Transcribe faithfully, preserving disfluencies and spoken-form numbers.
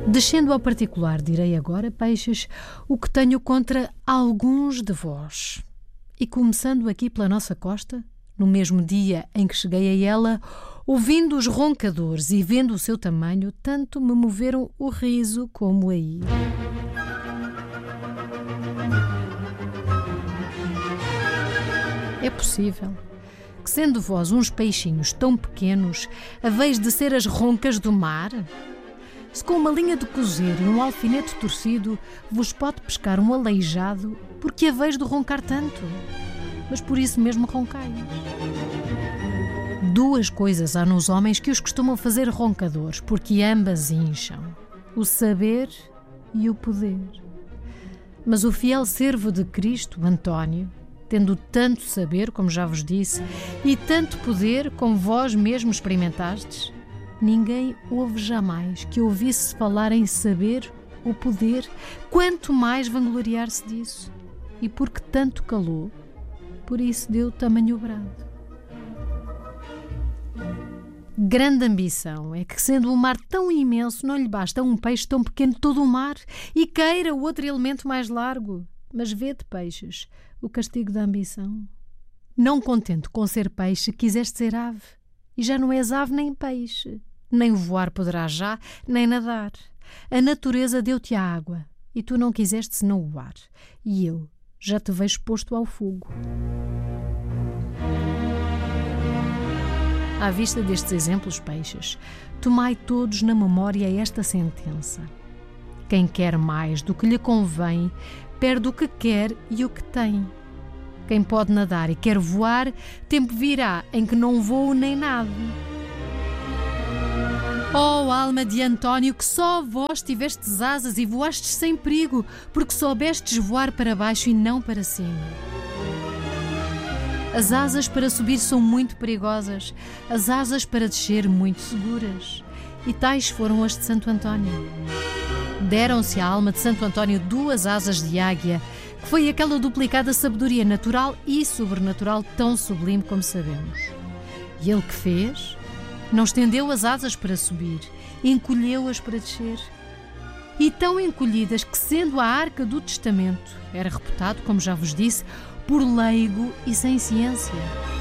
Descendo ao particular, direi agora, peixes, o que tenho contra alguns de vós. E começando aqui pela nossa costa, no mesmo dia em que cheguei a ela, ouvindo os roncadores e vendo o seu tamanho, tanto me moveram o riso como a ira. É possível que, sendo vós uns peixinhos tão pequenos, haveis de ser as roncas do mar? Se com uma linha de cozer e um alfinete torcido vos pode pescar um aleijado, por que haveis de roncar tanto? Mas por isso mesmo roncais. Duas coisas há nos homens que os costumam fazer roncadores, porque ambas incham: o saber e o poder. Mas o fiel servo de Cristo, António, tendo tanto saber, como já vos disse, e tanto poder, como vós mesmo experimentastes, ninguém houve jamais que ouvisse falar em saber o poder, quanto mais vangloriar-se disso. E porque tanto calou, por isso deu tamanho brado. Grande ambição é que, sendo o mar tão imenso, não lhe basta um peixe tão pequeno todo o mar e queira o outro elemento mais largo. Mas vede, peixes, o castigo da ambição. Não contente com ser peixe, quiseste ser ave, e já não és ave nem peixe. Nem voar poderás já, nem nadar. A natureza deu-te a água, e tu não quiseste senão o ar. E eu já te vejo exposto ao fogo. À vista destes exemplos, peixes, tomai todos na memória esta sentença: quem quer mais do que lhe convém, perde o que quer e o que tem. Quem pode nadar e quer voar, tempo virá em que não voe nem nada. Oh, alma de António, que só vós tivestes asas e voastes sem perigo, porque soubestes voar para baixo e não para cima. As asas para subir são muito perigosas, as asas para descer muito seguras. E tais foram as de Santo António. Deram-se à alma de Santo António duas asas de águia, que foi aquela duplicada sabedoria natural e sobrenatural tão sublime como sabemos. E ele que fez? Não estendeu as asas para subir, encolheu-as para descer. E tão encolhidas que, sendo a arca do testamento, era reputado, como já vos disse, por leigo e sem ciência.